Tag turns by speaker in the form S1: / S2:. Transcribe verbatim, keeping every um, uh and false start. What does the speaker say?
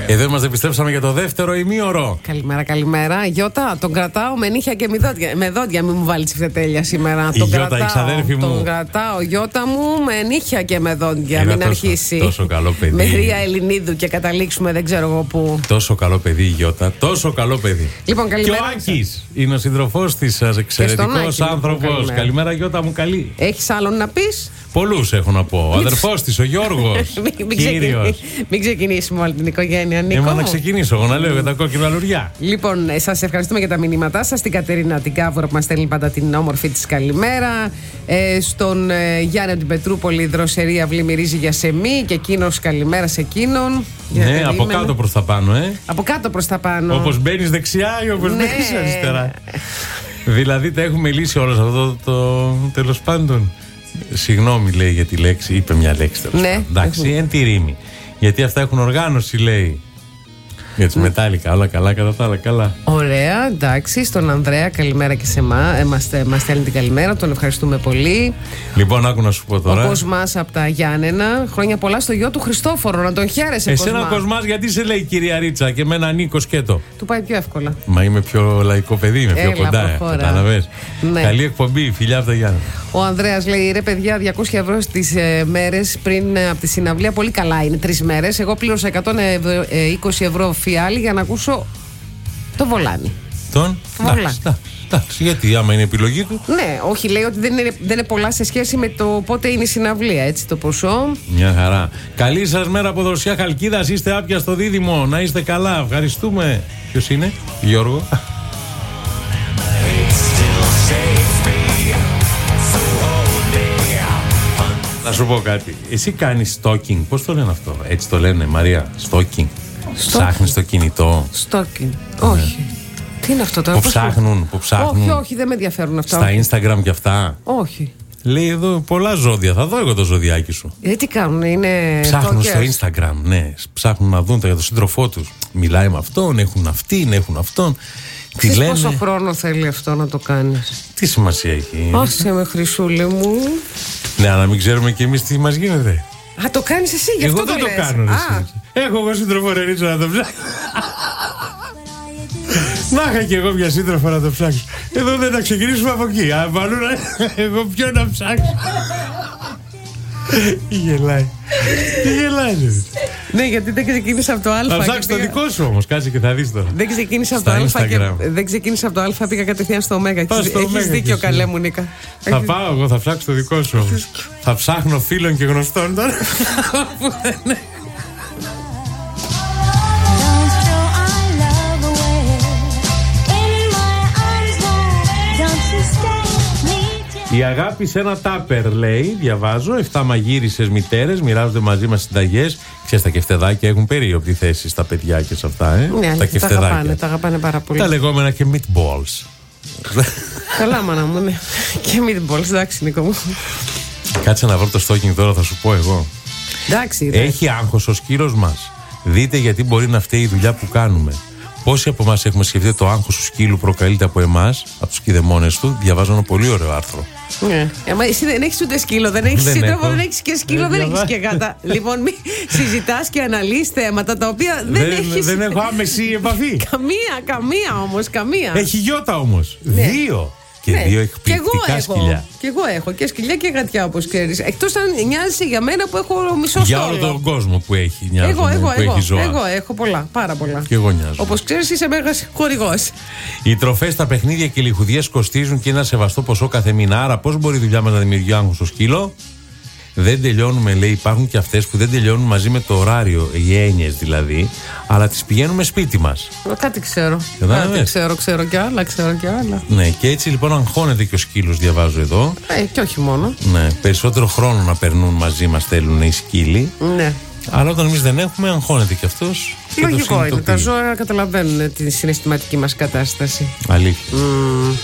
S1: Εδώ είμαστε, επιστρέψαμε για το δεύτερο ημίωρο.
S2: Καλημέρα, καλημέρα. Γιώτα, τον κρατάω με νύχια και με δόντια. Με δόντια, μην μου βάλει τσιφτετέλεια σήμερα.
S1: Η
S2: τον
S1: Γιώτα,
S2: κρατάω,
S1: η ξαδέρφη μου.
S2: Τον κρατάω, Γιώτα μου, με νύχια και με δόντια.
S1: Είναι
S2: μην
S1: τόσο,
S2: αρχίσει.
S1: Τόσο καλό παιδί.
S2: Με Ρία Ελληνίδου και καταλήξουμε δεν ξέρω εγώ πού.
S1: Τόσο καλό παιδί η Γιώτα. Τόσο καλό παιδί.
S2: Λοιπόν, καλημέρα.
S1: Και ο Άκης είναι ο σύντροφός της, εξαιρετικός άνθρωπος. Καλημέρα. καλημέρα, Γιώτα μου, καλή.
S2: Έχεις άλλον να πεις?
S1: Πολλούς έχω να πω. Ο αδερφός της, ο Γιώργος.
S2: μην, ξεκινήσουμε, μην ξεκινήσουμε όλη την οικογένεια, Νίκο.
S1: Έμα να ξεκινήσω εγώ να λέω για τα κόκκινα λουριά.
S2: Λοιπόν, σας ευχαριστούμε για τα μηνύματά σας. Στην Κατερίνα την Κάβουρα που μας στέλνει πάντα την όμορφη της καλημέρα. Ε, στον ε, Γιάννη την Πετρούπολη, δροσερή αυλή μυρίζει για σεμί. Και εκείνος καλημέρα σε εκείνον.
S1: Ναι, από είμαι... κάτω προς τα πάνω, ε.
S2: Από κάτω προς τα πάνω.
S1: Όπως μπαίνεις δεξιά ή όπως ναι. μπαίνεις αριστερά. Δηλαδή τα έχουμε λύσει όλα σε αυτό το, το τέλος πάντων. Συγγνώμη, λέει, για τη λέξη. Είπε μια λέξη τέλος
S2: ναι.
S1: πάντων. Εντάξει, εν τη ρήμη. Γιατί αυτά έχουν οργάνωση, λέει. Για τις μετάλλικα, όλα καλά, κατά τα άλλα, καλά.
S2: Ωραία, εντάξει. Στον Ανδρέα, καλημέρα και σε εμά. Ε, μας, μας στέλνει την καλημέρα, τον ευχαριστούμε πολύ.
S1: Λοιπόν, άκου να σου πω τώρα.
S2: Ο Κοσμάς από τα Γιάννενα. Χρόνια πολλά στο γιο του Χριστόφορο, να τον χαίρεσαι.
S1: Εσένα ο Κοσμάς, γιατί σε λέει κυρία Ρίτσα και εμένα Νίκο Σκέτο?
S2: Του πάει πιο εύκολα.
S1: Μα είμαι πιο λαϊκό παιδί, είμαι πιο
S2: Έλα,
S1: κοντά. Κατάλαβες.
S2: Ναι.
S1: Καλή εκπομπή, φιλιά από τα Γιάννενα.
S2: Ο Ανδρέας λέει: ρε παιδιά, διακόσια ευρώ στις ε, μέρες πριν ε, από τη συναυλία. Πολύ καλά είναι, τρεις μέρες. Εγώ πλήρωσα εκατόν είκοσι ευρώ φιάλι για να ακούσω το Βολάνι.
S1: Τον Βολάνι. Εντάξει, γιατί άμα είναι επιλογή του.
S2: Ναι, όχι, λέει ότι δεν είναι, δεν είναι πολλά σε σχέση με το πότε είναι η συναυλία, έτσι το ποσό.
S1: Μια χαρά. Καλή σας μέρα από Δροσιά Χαλκίδας. Είστε άπια στο Δίδυμο. Να είστε καλά. Ευχαριστούμε. Ποιος είναι, Γιώργο? Να σου πω κάτι. Εσύ κάνεις stalking. Πώς το λένε αυτό? Έτσι το λένε, Μαρία. Stalking. Ψάχνεις το κινητό.
S2: Stalking. Όχι. Τι είναι αυτό τώρα?
S1: Που ψάχνουν, που ψάχνουν.
S2: Όχι, όχι, δεν με ενδιαφέρουν αυτά.
S1: Στα Instagram και αυτά.
S2: Όχι.
S1: Λέει εδώ πολλά ζώδια. Θα δω εγώ το ζωδιάκι σου.
S2: Ε, τι κάνουν, είναι.
S1: Ψάχνουν
S2: τόκες.
S1: στο Instagram, ναι. Ψάχνουν να δουν για τον σύντροφό τους. Μιλάει με αυτόν, έχουν αυτήν, έχουν αυτόν. Τι
S2: λένε.
S1: Πόσο
S2: χρόνο θέλει αυτό να το κάνεις?
S1: Τι σημασία έχει?
S2: Άσε με, Χρυσούλη μου.
S1: Ναι, αλλά μην ξέρουμε κι εμείς τι μας γίνεται.
S2: Α, το κάνεις εσύ, γι' αυτό
S1: εγώ
S2: το
S1: δεν
S2: λες.
S1: το κάνω. Εσύ. Έχω εγώ σύντροφο Ρερίτσο να το ψάξω. Να είχα και εγώ μια σύντροφο να το ψάξω. Εδώ δεν θα ξεκινήσουμε από εκεί. Α, βάλω εγώ ποιο να ψάξω. Τι γελάει. Τι γελάει.
S2: Ναι, γιατί δεν ξεκίνησα από το Α.
S1: Θα ψάξεις το δικό σου όμως. Κάτσε και θα δεις τώρα.
S2: Δεν ξεκίνησα από το Α. Και... Δεν ξεκίνησα από το Α, πήγα κατευθείαν στο Ω. Έχεις δίκιο, καλέ μου, Νίκα.
S1: Θα πάω εγώ, θα ψάξω το δικό σου όμως. Θα ψάχνω φίλων και γνωστών τώρα. Η αγάπη σε ένα τάπερ, λέει, διαβάζω. Εφτά μαγείρισες μητέρες μοιράζονται μαζί μας συνταγές. Ξέρεις, τα κεφτεδάκια έχουν περίοπτη θέση στα παιδιά και σε αυτά, ε.
S2: Ναι,
S1: τα
S2: κεφτεδάκια. Τα αγαπάνε, τα αγαπάνε πάρα πολύ.
S1: Τα λεγόμενα και meatballs.
S2: Καλά, μάνα μου, ναι. Και meatballs, εντάξει, Νίκο μου.
S1: Κάτσε να βρω το stalking τώρα, θα σου πω εγώ.
S2: Εντάξει,
S1: έχει άγχος ο σκύλος μας. Δείτε γιατί μπορεί να φταίει η δουλειά που κάνουμε. Πόσοι από εμάς έχουμε σκεφτεί ότι το άγχος του σκύλου προκαλείται από εμάς, από τους κηδεμόνες του? Διαβάζω ένα πολύ ωραίο άρθρο.
S2: Ναι. Ε, εσύ δεν έχεις ούτε σκύλο, δεν έχεις σύντροφο, δεν έχεις και σκύλο, δεν, δεν έχεις και γάτα. Λοιπόν, μη συζητάς και αναλύεις θέματα τα οποία δεν, δεν έχεις.
S1: Δεν έχω άμεση επαφή.
S2: Καμία, καμία όμως, καμία.
S1: Έχει Γιώτα όμως. Ναι. Δύο. Και ναι. δύο εκπληκτικά σκυλιά.
S2: Και εγώ έχω και σκυλιά και γατιά, όπως ξέρεις. Εκτός αν νοιάζει για μένα που έχω μισό στόλο.
S1: Για όλο τον κόσμο που έχει. Νοιάζει,
S2: εγώ, εγώ,
S1: που
S2: εγώ,
S1: έχει ζωά.
S2: εγώ έχω πολλά, πάρα πολλά.
S1: Και εγώ νοιάζω.
S2: Όπως ξέρεις, είσαι μέγας χορηγός.
S1: Οι τροφές, τα παιχνίδια και οι λιχουδιές κοστίζουν και ένα σεβαστό ποσό κάθε μήνα. Άρα, πώς μπορεί η δουλειά μας να δημιουργεί άγχος στο σκύλο? Δεν τελειώνουμε, λέει, υπάρχουν και αυτές που δεν τελειώνουν μαζί με το ωράριο, οι έννοιες δηλαδή, αλλά τις πηγαίνουμε σπίτι μας.
S2: Κάτι ξέρω. Κάτι ξέρω, ξέρω κι άλλα, ξέρω κι άλλα.
S1: Ναι, και έτσι λοιπόν αγχώνεται και ο σκύλος, διαβάζω εδώ.
S2: Ε, και όχι μόνο.
S1: Ναι, περισσότερο χρόνο να περνούν μαζί μας θέλουν οι σκύλοι.
S2: Ναι.
S1: Αλλά όταν εμείς δεν έχουμε, αγχώνεται κι αυτός.
S2: Λογικό είναι. Τα ζώα καταλαβαίνουν τη συναισθηματική μας κατάσταση.
S1: Αλήθεια.
S2: Mm.